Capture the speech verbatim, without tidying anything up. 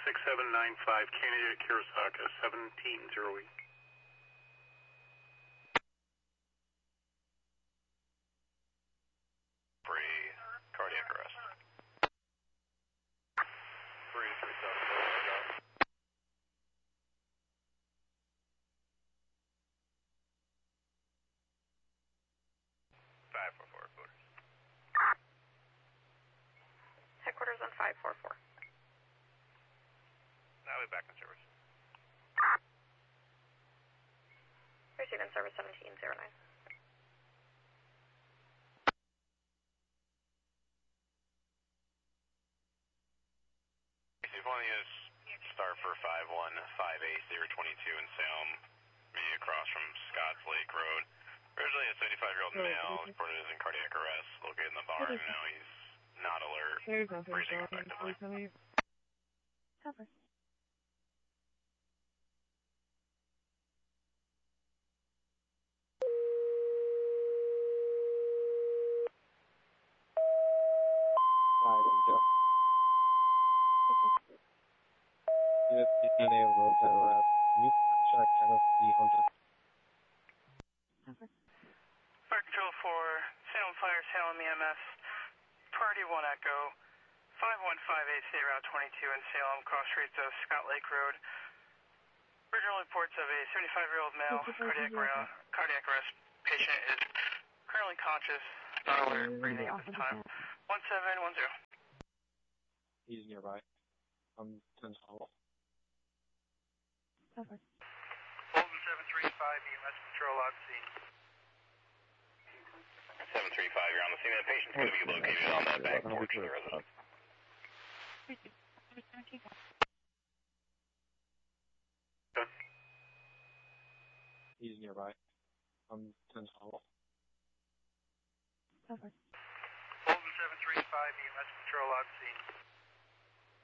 six seven nine five, candidate Kurosaka, seventeen zero eight. Three, cardiac arrest. Three, three, seven, five, four, four, quarters. Headquarters on five four four. Now we're back in service. Receive in service seventeen zero nine. If one is star for five one five eight zero two two in Salem, me across from Scotts Lake Road. Originally a seventy-five-year-old male, reported as in cardiac arrest, located in the barn. Now he's not alert, breathing effectively. Cover. fifteen A road that were at new contract Tennessee Hunter. Fire Control for Salem Fire, Salem E M S, Party one Echo, five one five eight zero two in Salem, cross streets of Scott Lake Road. Original reports of a seventy-five-year-old male, cardiac arrest, cardiac arrest patient is currently conscious, not alert, breathing at this time. one seven one zero. He's nearby. I'm ten twelve. Bolton seven three five, E M S Patrol on scene. seven three five, you're on the scene. That patient's going to be located on that back porch of the residence. He's nearby. I'm ten twelve. Bolton seven three five, E M S Patrol on scene.